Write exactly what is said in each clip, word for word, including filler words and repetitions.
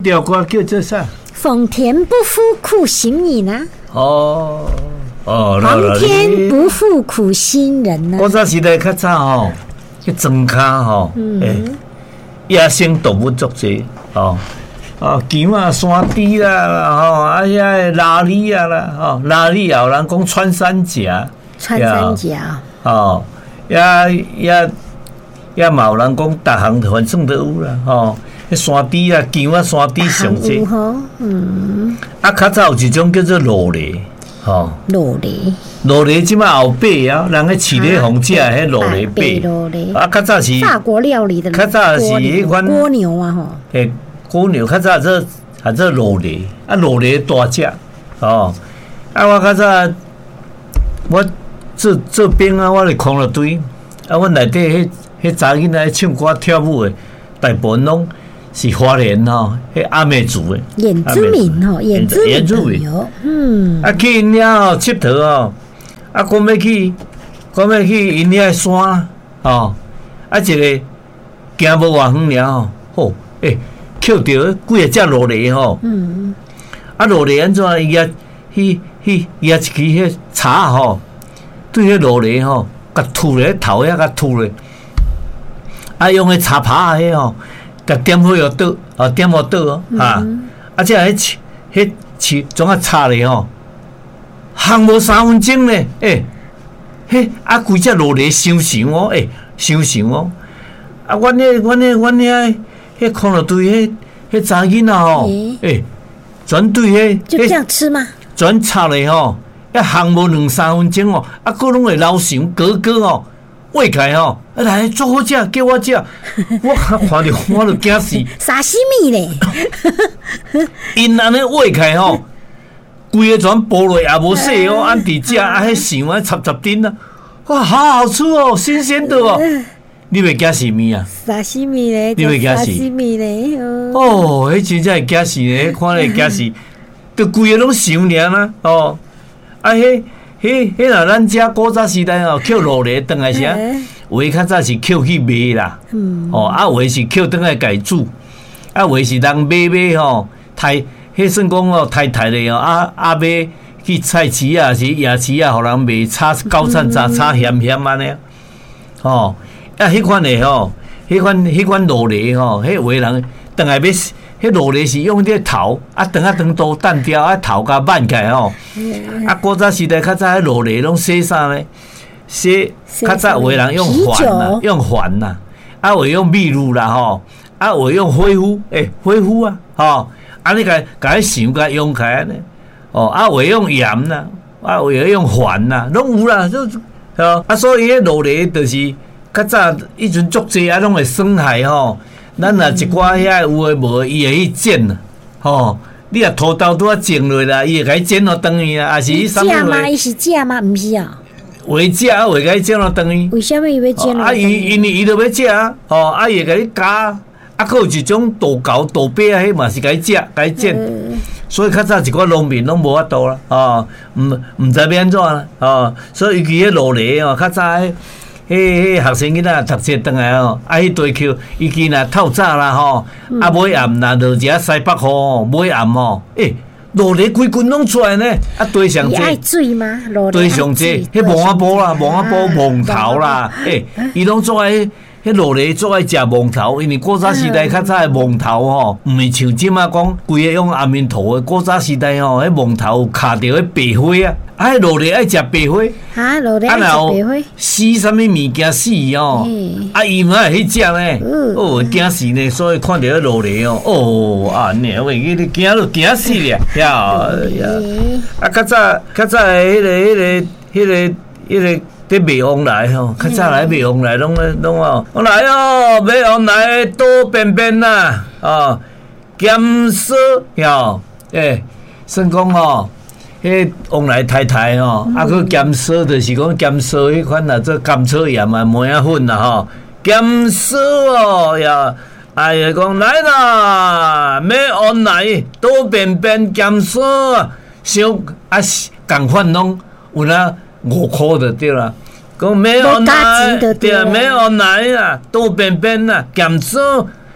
条歌叫做啥？ 奉田不负苦心人啊！ 哦哦， 皇天不负苦心人啊！ 古早时代较早吼，去庄骹吼，诶，野生动物足济哦。哦，姜啊、山猪啦，吼，啊遐拉里啊啦，吼，拉里也有人讲穿山甲， 穿山甲， 哦，也也也嘛有人讲，逐项反正都有啦，吼，迄山猪啊、姜啊、山猪上济， 嗯，啊， 较早有一種叫做騾梨，吼， 騾梨， 騾梨即擺後背啊，人喺飼咧紅食迄騾梨背，啊，較早是法國料理的， 較早是迄款蝸牛啊，吼， 誒。蝸牛較早做還做騾梨，啊騾梨大隻，哦，啊我較早我做做兵啊，我就扛落堆，啊阮內底迄迄查囡仔唱歌跳舞的，大部分攏是花蓮吼，迄阿美族的， 原住民吼，原住民朋友，嗯， 啊去因遐吼佚佗哦，啊講要去講要去因遐山，哦，啊一個行無偌遠爾吼，吼，誒。捡到幾啊隻騾梨吼，嗯，啊騾梨安怎伊也迄迄伊也一支迄叉吼，對迄騾梨吼，甲吐咧頭遐甲吐咧，啊用迄叉耙迄吼，甲點火藥倒，啊點火倒哦，啊，啊即迄迄迄總啊叉咧吼，烘無三分鐘咧，誒，迄啊規隻騾梨傷傷哦，誒，傷傷哦，啊阮迄阮迄阮遐。迄看落對迄迄查囡仔吼，誒，全對迄就這樣吃嗎？ 全插咧吼，一烘無兩三分鐘哦，啊，佫攏會流翔哥哥哦，餵開吼，啊來做好食，叫我食，我看着我就驚死。 沙西米咧， 因安尼餵開吼，規個全剝落也無洗哦，按佇食，啊，迄翔啊插插丁啊，哇，好好吃哦，新鮮的哦。你袂驚死咪啊？ 沙西米咧， 你袂驚死？沙西米咧， 哦，迄真正會驚死咧，看咧驚死，就規個攏想念啦，哦，啊，迄、迄、迄若咱遮古早時代哦，捡騾梨轉來啥？有誒較早是捡去賣啦，哦，啊，有誒是捡轉來家煮，啊，有誒是人買買吼，太，迄算講哦，太太咧哦，啊啊買去菜市啊，是夜市啊，互人賣炒高產炸炒鹹鹹安尼，哦。啊，迄款的吼，迄款迄款騾梨吼，迄有誒人當來要，迄騾梨是用啲頭，啊長啊長刀單雕，啊頭甲挽起來吼，啊古早時代較早迄騾梨攏洗啥咧？洗較早有誒人用環啦，用環啦，啊有用蜜露啦吼，啊有用火夫，誒火夫啊，吼，啊你甲甲迄想甲用起來咧，哦，啊有用鹽啦，啊有用環啦，攏有啦，就哦，啊所以迄騾梨就是。較早迄陣足濟啊，攏會損害吼。咱若一寡遐有誒無，伊會去剪啦，吼。你若土豆拄啊種落啦，伊會甲伊剪落轉去啊，還是伊啥物？ 假嗎？伊是假嗎？毋是啊。 會假啊，會甲伊剪落轉去。 為什麼伊要剪落？ 啊，伊因伊伊著要食啊，吼，啊伊會甲你加，啊，佫有一種豆膠、豆白啊，迄嘛是甲伊食，甲伊剪。所以較早一寡農民攏無法度啦，吼，毋毋知要安怎啦，吼。所以尤其迄騾梨哦，較早迄。迄迄學生囡仔讀冊轉來吼，啊迄堆橋，伊見若透早啦吼，啊尾暗若落一西北雨吼，尾暗吼，誒騾梨規群攏出來呢，啊堆上濟。 愛水嗎？騾梨堆上濟，迄芒仔埔啦，芒仔埔芒頭啦，誒，伊攏做愛迄騾梨做愛食芒頭，因為古早時代較早誒芒頭吼，毋是像即馬講規個用阿面頭誒，古早時代吼，迄芒頭卡着迄白花啊。啊，迄騾梨愛食白花， 啊，騾梨愛食白花， 死啥物物件死哦，啊，伊嘛會去食呢，哦，驚死呢，所以看到迄騾梨哦，哦，啊，你喂，伊你驚都驚死咧，呀呀，啊，較早較早誒，迄個迄個迄個迄個啲賣王來吼，較早來賣王來，攏攏哦，我來哦，賣王來多便便啦，哦，減少呀，誒，算講吼。迄往來太太吼，啊，佮減少就是講減少迄款啊，做甘草鹽啊、梅仔粉啦吼，減少哦呀，哎呀，講來啦，要往來多便便減少啊，小啊共款攏有啦五箍就對啦，講要往來對啊，要往來啦，多便便啦，減少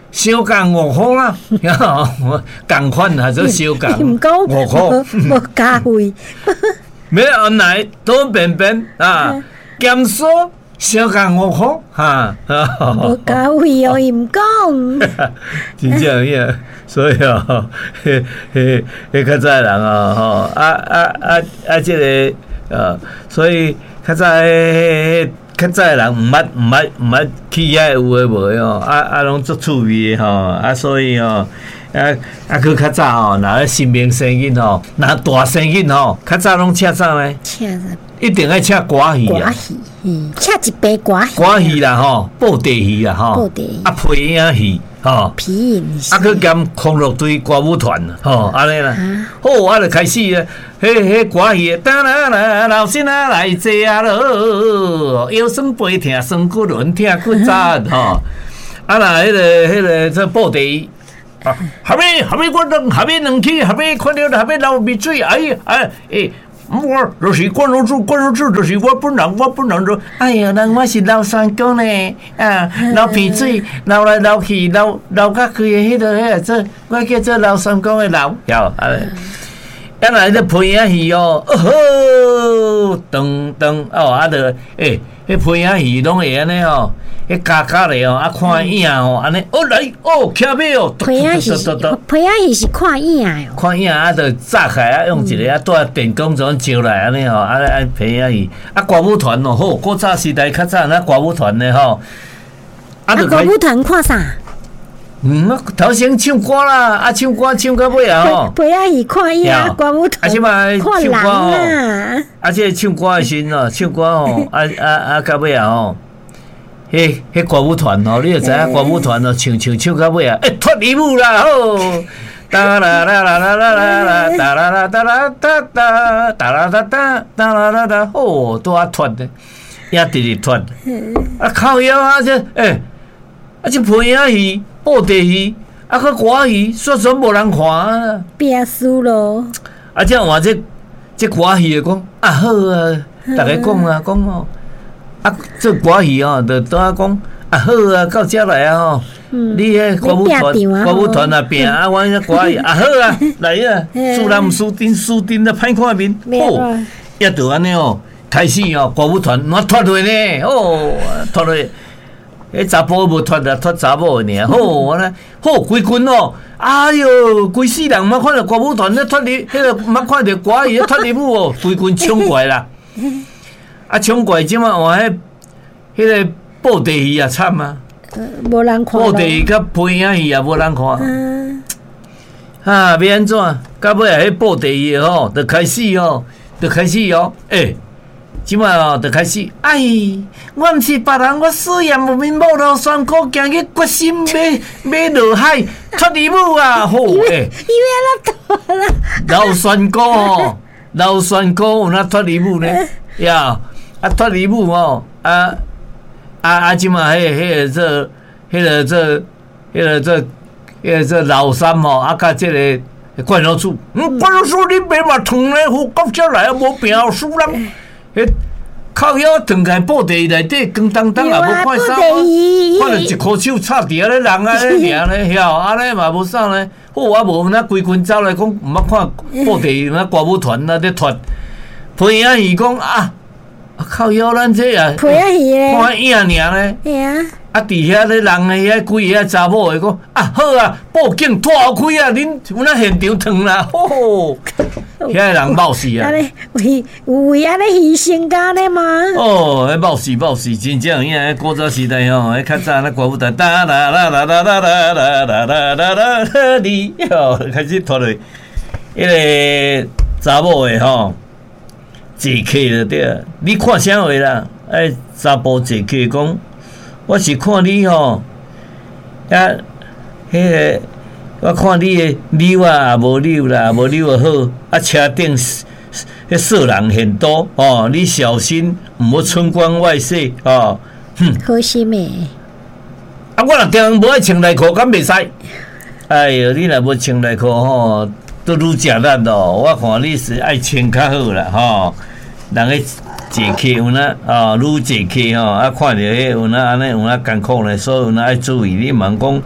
小共五箍啦，共款还是小共五箍， 无加费。 没有奶多便便啊，减少小共五箍哈， 无加费哦，伊毋讲。 真正呀，所以哦，迄迄迄较早人哦，吼啊啊啊啊，即个呃，所以较早迄。较早人毋捌毋捌毋捌去遐有诶无诶哦，啊啊拢足趣味诶吼，啊所以哦，啊啊去较早吼，若咧新明生囡吼，若大生囡吼，较早拢请啥呢？ 请啥？ 一定爱请歌戏啊！ 歌戏，嗯，请一杯歌戏。 歌戏啦吼，布袋戏啦吼， 布袋啊皮影戏吼， 皮影戏， 啊去兼康乐队歌舞团吼，安尼啦，好啊，就开始啊。迄迄歌戏，当啦啦，老师啊来坐啊咯，腰酸背痛，酸骨轮痛骨扎吼。啊啦，迄个迄个这布袋戏啊，后尾后尾我两后尾两去，后尾看到后尾流鼻水，哎呀哎诶。我就是关老师，关老师就是我本人，我本人就哎呀，人我是流酸讲呢，啊，流鼻水，流来流去，流流甲开迄个迄个做，我叫做流酸讲的流，晓啊？原来咧配影戏哦，哦吼，噔噔哦，啊着诶，迄配影戏拢会安尼哦，迄加加咧哦，啊看影哦，安尼哦来哦，徛尾哦， 配影戏，配影戏是看影哦， 看影啊，着炸开啊，用一个啊带电工怎招来安尼吼，啊啊配影戏，啊歌舞团哦，好，古早时代较早那歌舞团咧吼， 啊歌舞团看啥？ 嗯，头先唱歌啦，啊唱歌唱到尾啊吼， 陪阿姨看伊啊，歌舞团， 啊即摆看人啊， 啊即唱歌诶时哦，唱歌吼，啊啊啊到尾啊吼，迄迄歌舞团吼，你就知影歌舞团哦，唱唱唱到尾啊，诶脱离舞啦吼，哒啦啦啦啦啦啦啦，哒啦啦哒啦哒哒，哒啦哒哒哒啦啦哒，哦都啊脱的，也直直脱，啊靠腰啊这诶，啊这配影戏。布袋戏，啊，个歌戏，煞全无人看啊！ 变输咯！ 啊，这换这这歌戏的讲啊好啊，大家讲啊讲哦，啊这歌戏哦，就倒啊讲啊好啊，到遮来啊吼，你迄歌舞团歌舞团啊拼啊，阮迄歌戏啊好啊，来啊，输人毋输阵，输阵啊歹看面，好，也就安尼哦，开始哦，歌舞团我脱落呢，哦，脱落。迄查甫无脱啦，脱查某尔。好，我呢，好规群哦。哎哟，规世人毋捌看到歌舞团咧脱离，迄个毋捌看到歌戏咧脱离舞哦，规群冲过来啦。啊，冲过来即马换迄迄个布袋戏啊，惨啊！ 无人看。 布袋戏甲配影戏也无人看。嗯。啊，要安怎？到尾啊，迄布袋戏吼，就开始哦，就开始哦，诶。即摆哦，就开始，哎，我毋是别人，我试验无面某路酸苦，行去决心要要落海脱离舞啊！好诶， 伊要安怎脱啦？ 老酸苦哦，老酸苦有哪脱离舞呢？呀，啊脱离舞哦，啊啊啊！即摆迄迄个这，迄个这，迄个这，迄个这老三哦，啊甲即个关老师，嗯，关老师你别嘛烫咧，胡到遮来啊，无病输人。迄靠腰断开布袋内底光当当也无看啥，看着一箍手插伫咧人啊咧尔咧，晓安尼嘛无啥咧。好啊，无那规群走来讲，毋捌看布袋那歌舞团那咧脱，配影戏讲啊，靠腰咱这啊， 配影戏咧， 看影尔咧。嘿啊。啊，伫遐咧人诶遐规个查某诶讲啊好啊，报警拖后开啊，恁有那现场烫啦，吼！遐个人冒死啊！ 安尼为有为安尼牺牲甲咧吗？ 哦，迄冒死冒死，真正遐古早时代吼，迄较早那歌舞团哒啦啦啦啦啦啦啦啦啦啦啦，你哟开始拖落，迄个查某诶吼，坐客就对啊。你看啥话啦？哎，查甫坐客讲。我是看你吼，啊，迄个我看你的扭啊也无扭啦，无扭啊好，啊车顶迄色人很多哦，你小心毋好春光外泄哦。哼， 好心诶。 啊，我若定无爱穿内裤，敢袂使？哎哟，你若无穿内裤吼，都愈食力咯。我看你是爱穿较好啦吼，人个。坐客有哪啊？愈坐客吼，啊看着迄有哪安尼有哪艰苦咧，所以有哪爱注意。你问讲，迄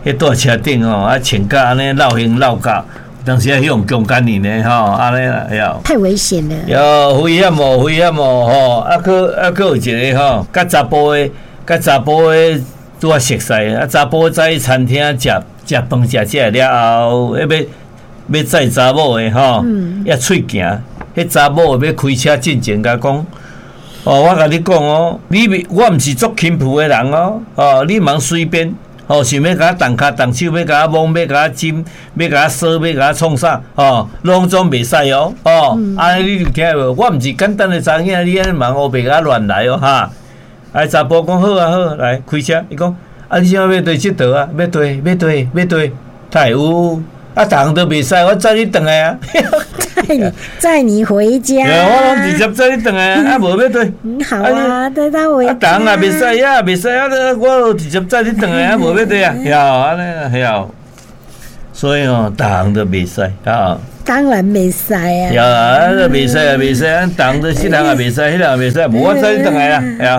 迄大车顶吼，啊穿甲安尼绕行绕角，当时啊用强奸人呢吼，安尼啦，哟。 太危险了。 哟，危险哦，危险哦，吼，啊，佫啊，佫有一个吼，甲查甫诶，甲查甫诶拄啊熟悉，啊，查甫在餐厅食食饭食食了后，要要要载查某诶吼，也喙行，迄查某要开车进前甲讲。哦，我甲你讲哦，你我毋是做轻浮诶人哦，哦，你茫随便，哦，想要甲我动骹动手，要甲我摸，要甲我จิ้，要甲我烧，要甲我创啥，哦，拢总袂使哦，哦，安尼、嗯、你就听无？我毋是简单诶查囝，你安尼茫黑白甲我乱来哦，哈！啊，查甫讲好啊好，来开车，伊讲啊，你想要对佚佗啊？要对，要对，要对，太有。啊，逐项都袂使，我载你转来啊！ 载你载你回家。 我拢直接载你转来啊！啊，无要对。 嗯，好啊，带他回家。 啊，逐项也袂使，呀袂使啊！我直接载你转来啊，无要对啊，晓安尼晓。所以哦，逐项都袂使啊。 当然袂使啊。 晓啊，都袂使啊，袂使啊，逐项都这项也袂使，迄项也袂使，无我载你转来啊，晓。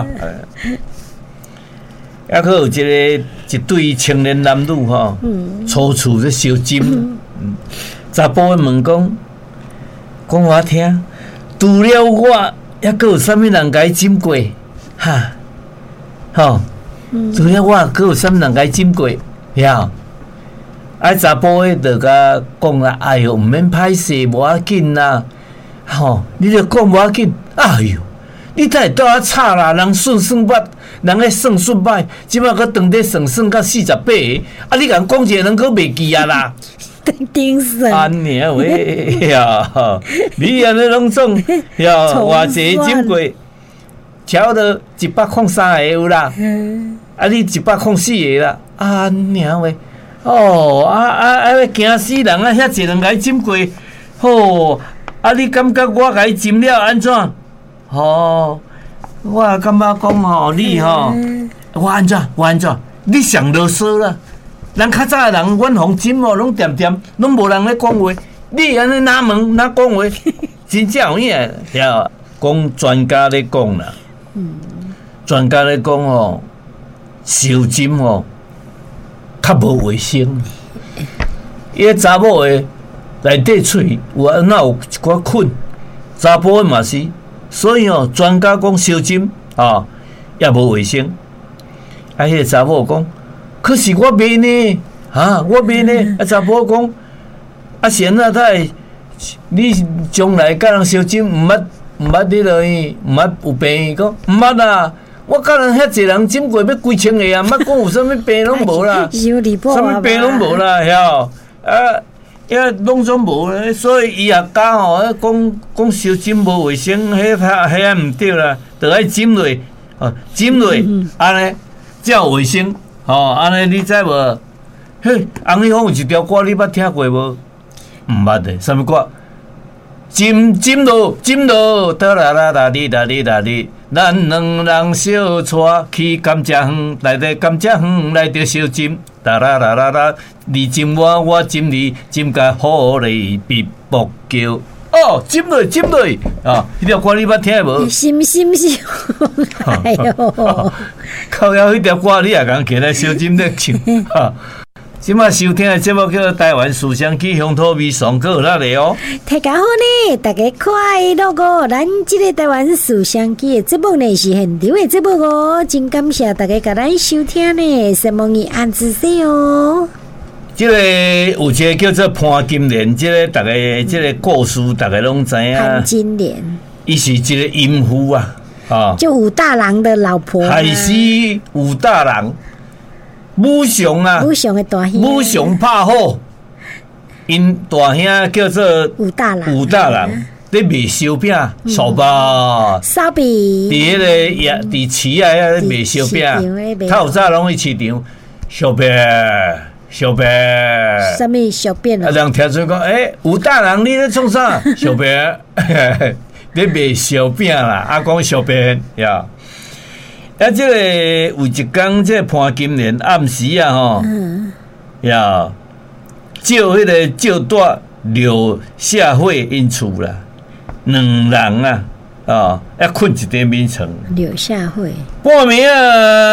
还佫有一个一对青年男女吼，初次咧烧金，嗯，查甫诶问讲，讲我听，除了我，还佫有啥物人甲伊浸过？哈，吼，除了我，佫有啥物人甲伊浸过？晓？啊，查甫诶就甲讲啦，哎哟，毋免歹势，无要紧啦，吼，你着讲无要紧，哎哟。你才会倒啊吵啦！人算算捌，人咧算算歹，即摆佫当地算算到四十八个，啊！你共讲一个人佫袂记啊啦！ 顶算安尼喂呀！你安尼拢总呀，偌济金过，超到一百零三个有啦，啊！你一百零四个啦，安尼喂！哦，啊啊啊！惊死人啊！遐济人甲伊浸过，吼！啊！你感觉我甲伊浸了安怎？哦，我感觉讲吼，你吼，我安怎，我安怎？你上啰嗦啦！人较早诶人，阮互浸哦，拢掂掂，拢无人咧讲话。你安尼哪问哪讲话？真正有影，晓讲专家咧讲啦。专家咧讲吼，烧浸吼，较无卫生。伊个查某诶内底喙有哪有一寡菌，查甫诶嘛是。所以哦，专家讲烧金啊，也无卫生。啊，迄个查某讲，可是我袂呢，啊，我袂呢。啊，查甫讲，啊，现在太，你将来甲人烧金，毋捌毋捌你落去，毋捌有病，讲毋捌啦。我甲人遐济人浸过要几千个啊，毋捌讲有啥物病拢无啦，啥物病拢无啦，晓啊。因为拢总无咧，所以伊也讲吼，讲讲烧浸无卫生，迄遐遐毋对啦，着爱浸落，哦，浸落，安尼才有卫生，吼，安尼你知无？嘿，红丽芳有一条歌，你捌听过无？毋捌的，啥物歌？浸浸落，浸落，哒啦啦啦哩啦哩啦哩，咱两人小带去甘蔗园，内底甘蔗园内底烧浸。啦啦啦啦啦，你浸我，我浸你，浸甲好利比木叫。哦，浸落浸落啊！迄条歌你捌听无？ 心心心，哎哟！ 靠腰迄条歌你也共起来小浸咧唱哈。即马收听的节目叫《台湾思想起乡土味上课》那里哦。 大家好呢，大家快乐哦！咱这个台湾思想起的节目呢是现场的节目哦，真感谢大家甲咱收听呢，希望你按支持哦。 这个有一个叫做潘金莲，这个大家这个故事大家拢知影。 潘金莲， 伊是一个淫妇啊，啊， 就武大郎的老婆， 还是武大郎。武雄啊， 武雄的大兄， 武雄拍好，因大兄叫做武大郎， 武大郎咧卖烧饼、烧包、 烧饼， 伫迄个也伫市啊遐卖烧饼，较早拢去市场烧饼、烧饼， 什么烧饼啊？ 啊，人听出讲，诶，武大郎你咧创啥？烧饼，咧卖烧饼啦，啊，讲烧饼呀。啊，这个有一天，这个潘金莲暗时啊，吼，呀，照迄个照带刘夏慧因厝啦，两人啊，啊，要困一顶眠床。 刘夏慧， 半暝啊，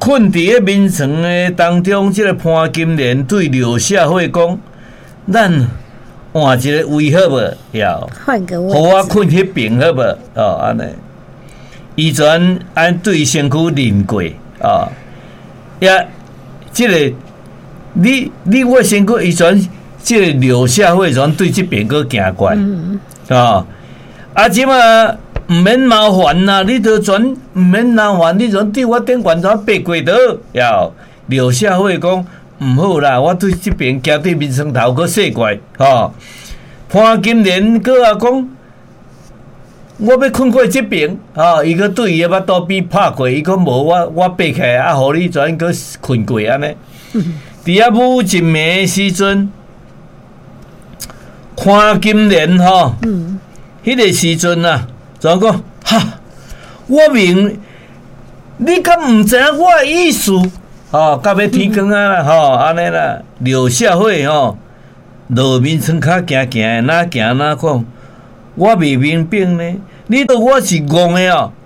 困伫个眠床的当中，即、这个潘金莲对刘夏慧讲：“咱换一个位好无？要换个位， 互我困迄边好无？哦，安尼。伊全按对身躯淋过啊，也即、这个你你我身躯伊全即个刘夏慧全对即边佫行过，嗯、啊，啊即嘛。”唔免麻烦啦，你都全唔免麻烦，你全对我顶悬怎爬过倒？要刘夏慧讲唔好啦，我对这边行对面床头搁说怪吼。潘金莲搁啊讲，我要困过这边，吼，伊搁对伊个巴肚皮拍过，伊讲无我我爬起来啊，互你全搁困过安尼。伫啊武一暝时阵，潘金莲吼，嗯，迄个时阵啊。怎讲？哈！我明，你敢唔知影我的意思？哦，到要天光啊啦，吼，安尼啦。刘夏慧吼，路面床骹行行，哪行哪讲，我未明白呢。你都我是戆的哦，